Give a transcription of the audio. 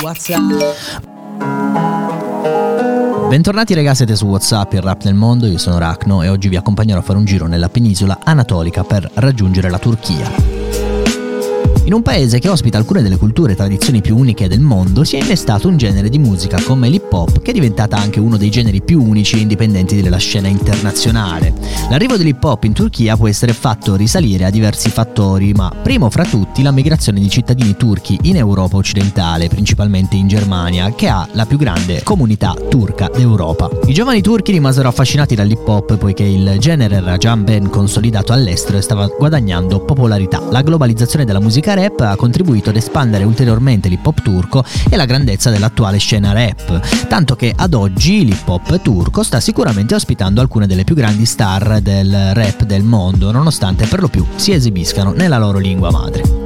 Bentornati ragazzi, siete su WhatsApp, il rap del mondo, io sono Rachno e oggi vi accompagnerò a fare un giro nella penisola anatolica per raggiungere la Turchia. In un paese che ospita alcune delle culture e tradizioni più uniche del mondo si è innestato un genere di musica come l'hip hop, che è diventata anche uno dei generi più unici e indipendenti della scena internazionale. L'arrivo dell'hip hop in Turchia può essere fatto risalire a diversi fattori, ma primo fra tutti la migrazione di cittadini turchi in Europa occidentale, principalmente in Germania, che ha la più grande comunità turca d'Europa. I giovani turchi rimasero affascinati dall'hip hop poiché il genere era già ben consolidato all'estero e stava guadagnando popolarità. La globalizzazione della musica rap ha contribuito ad espandere ulteriormente l'hip hop turco e la grandezza dell'attuale scena rap, tanto che ad oggi l'hip hop turco sta sicuramente ospitando alcune delle più grandi star del rap del mondo, nonostante per lo più si esibiscano nella loro lingua madre.